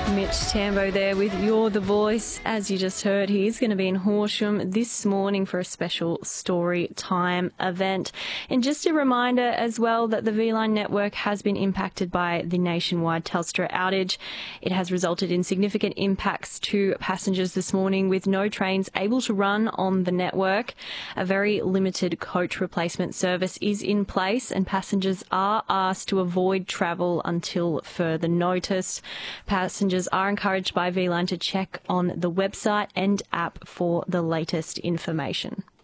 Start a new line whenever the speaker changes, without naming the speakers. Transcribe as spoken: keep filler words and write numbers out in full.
Mitch Tambo there with You're the Voice. As you just heard, he's going to be in Horsham this morning for a special story time event. And just a reminder as well that the V-Line network has been impacted by the nationwide Telstra outage. It has resulted in significant impacts to passengers this morning, with no trains able to run on the network. A very limited coach replacement service is in place, and passengers are asked to avoid travel until further notice. Passengers are encouraged by V-Line to check on the website and app for the latest information.